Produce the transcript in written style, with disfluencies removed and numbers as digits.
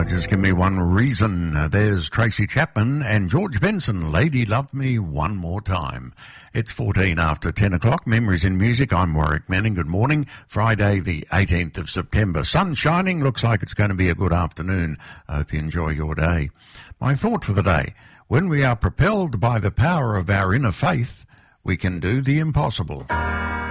Just give me one reason. There's Tracy Chapman and George Benson, Lady Love Me One More Time. It's 14 after 10 o'clock. Memories in Music. I'm Warwick Manning. Good morning. Friday, the 18th of September. Sun shining. Looks like it's going to be a good afternoon. I hope you enjoy your day. My thought for the day. When we are propelled by the power of our inner faith, we can do the impossible.